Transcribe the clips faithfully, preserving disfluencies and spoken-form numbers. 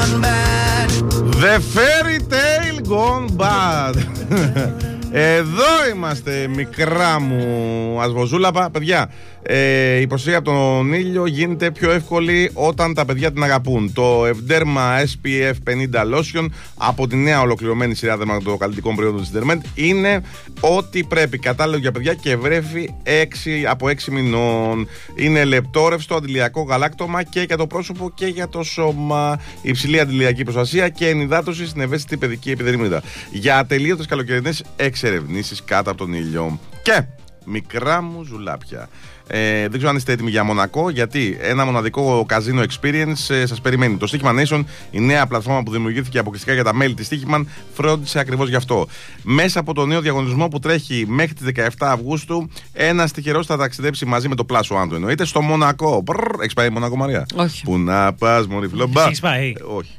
The fairy tale gone bad. Εδώ είμαστε, μικρά μου ασβοζούλαπα. Παιδιά, ε, η προστασία από τον ήλιο γίνεται πιο εύκολη όταν τα παιδιά την αγαπούν. Το Ευδέρμα ες πι εφ πενήντα Lotion από τη νέα ολοκληρωμένη σειρά δερματοκαλλιτικών προϊόντων της Derment είναι ό,τι πρέπει. Κατάλληλο για παιδιά και βρέφη έξι από έξι μηνών. Είναι λεπτόρευστο, αντιλιακό γαλάκτωμα και για το πρόσωπο και για το σώμα. Υψηλή αντιλιακή προστασία και ενυδάτωση στην ευαίσθητη παιδική επιδερμίδα. Για ατελείωτες καλοκαιρινές εξερευνήσεις κάτω από τον ήλιο. Και μικρά μου ζουλάπια, Ε, δεν ξέρω αν είστε έτοιμοι για Μονακό, γιατί ένα μοναδικό καζίνο experience ε, σας περιμένει. Το Stoichman Nation, η νέα πλατφόρμα που δημιουργήθηκε αποκλειστικά για τα μέλη της Stoichman, φρόντισε ακριβώς γι' αυτό. Μέσα από το νέο διαγωνισμό που τρέχει μέχρι τις δεκαεφτά Αυγούστου, ένας τυχερός θα ταξιδέψει μαζί με το Plus One του. Εννοείται στο Μονακό. Έχεις πάει Μονακό, Μαρία? Όχι. Πού να πας, μωρή φλόμπα? Έχεις πάει? Όχι.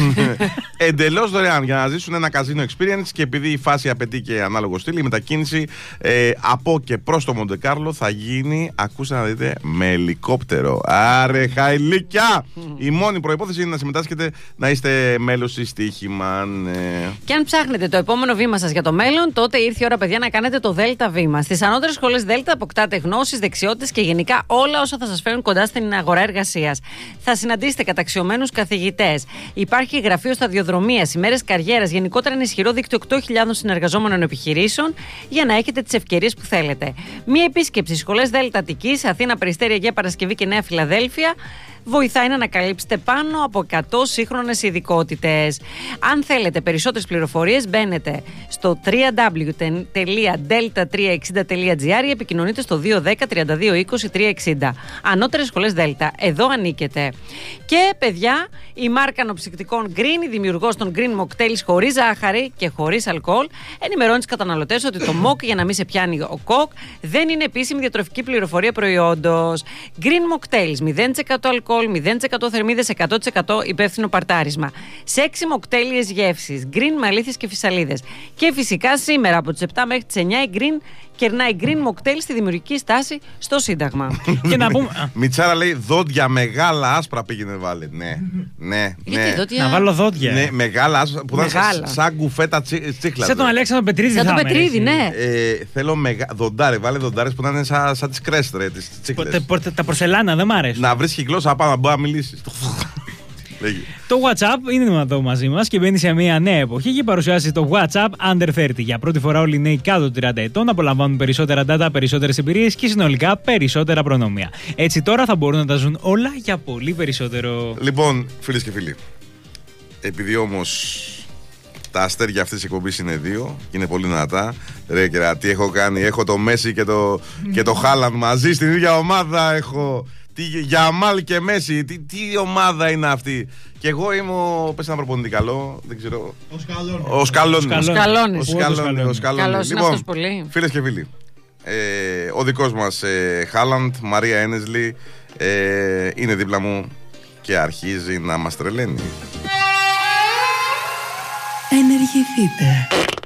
Εντελώς δωρεάν για να ζήσουν ένα καζίνο experience, και επειδή η φάση απαιτεί και ανάλογο στυλ, η μετακίνηση ε, από και προς το Μοντεκάρλο θα γίνει, ακούστε να δείτε, με ελικόπτερο. Άρε χαϊλίκια! Η μόνη προϋπόθεση είναι να συμμετάσχετε, να είστε μέλος της Stoichman. Ε. Και αν ψάχνετε το επόμενο βήμα σας για το μέλλον, τότε ήρθε η ώρα, παιδιά, να κάνετε το Δέλτα βήμα. Στις ανώτερες σχολές Δέλτα αποκτάτε γνώσεις, δεξιότητες και γενικά όλα όσα θα σας φέρουν κοντά στην αγορά εργασίας. Θα συναντήσετε καταξιωμένους καθηγητές. Υπάρχει γραφείο σταδιοδρομίας, ημέρες καριέρας, γενικότερα ένα ισχυρό δίκτυο οκτώ χιλιάδων συνεργαζόμενων επιχειρήσεων για να έχετε τις ευκαιρίες που θέλετε. Μία επίσκεψη στις σχολές Δέλτα Αττικής, Αθήνα, Περιστέρη, Αγία Παρασκευή και Νέα Φιλαδέλφια βοηθάει να ανακαλύψετε πάνω από εκατό σύγχρονες ειδικότητες. Αν θέλετε περισσότερες πληροφορίες, μπαίνετε στο double-u double-u double-u τελεία delta τριακόσια εξήντα τελεία gr ή επικοινωνείτε στο δύο ένα μηδέν τριάντα δύο είκοσι τριακόσια εξήντα. Ανώτερες σχολές Δέλτα. Εδώ ανήκετε. Και παιδιά, η μάρκα ανοψυκτικών Green, η δημιουργός των Green Mocktails χωρίς ζάχαρη και χωρίς αλκοόλ, ενημερώνει τους καταναλωτές ότι το Mock, για να μην σε πιάνει ο κοκ, δεν είναι επίσημη διατροφική πληροφορία προϊόντος. Green Mocktails, μηδέν τοις εκατό αλκοόλ, μηδέν τοις εκατό θερμίδες, εκατό τοις εκατό υπεύθυνο παρτάρισμα. Σε έξι μοκτέλιες γεύσεις, Green με αλήθειες και φυσαλίδες. Και φυσικά σήμερα από τις επτά μέχρι τις εννιά η Green κερνάει Green Mocktail στη δημιουργική στάση στο Σύνταγμα. Και να πούμε. Μιτσάρα λέει δόντια μεγάλα άσπρα πήγαινε βάλε. Ναι, ναι, ναι. Δόντια... Να βάλω δόντια. Ναι, μεγάλα άσπρα που ήταν σαν, σαν κουφέτα τσίχλα. Σαν τον Αλέξανδρο Πετρίδη. Σαν τον Πετρίδη, ναι. Ε, θέλω μεγα... δοντάρε, βάλε δοντάρες που ήταν σαν, σαν τις κρέστρε, τις τσίχλες. Τα πορσελάνα δεν μ' αρέσουν. Να βρεις γλώσσα απάνω να μπορεί να μιλήσεις. Το WhatsApp είναι εδώ μαζί μας και μπαίνει σε μια νέα εποχή και παρουσιάζει το WhatsApp Under τριάντα. Για πρώτη φορά όλοι οι νέοι κάτω των τριάντα ετών απολαμβάνουν περισσότερα data, περισσότερες εμπειρίες και συνολικά περισσότερα προνόμια. Έτσι τώρα θα μπορούν να τα ζουν όλα για πολύ περισσότερο. Λοιπόν, φίλες και φίλοι, επειδή όμως τα αστέρια αυτής της εκπομπής είναι δύο και είναι πολύ δυνατά, ρε και τι έχω κάνει, έχω το Μέση και το, και το Χάλαντ μαζί στην ίδια ομάδα, έχω... Τι, για Αμάλ και Μέση, τι, τι ομάδα είναι αυτή? Και εγώ είμαι ο... Πες ένα προπονητή καλό, δεν ξέρω. Ο Σκαλώνης. Ο Σκαλώνης. Ο Σκαλώνης. Ο Σκαλώνης. Ο Σκαλώνης. Καλός είναι Λοιπόν, αυτός πολύ. φίλες και φίλοι, ε, ο δικός μας ε, Χάλαντ, Μαρία Ένεσλι, ε, είναι δίπλα μου και αρχίζει να μας τρελαίνει. Ενεργηθείτε.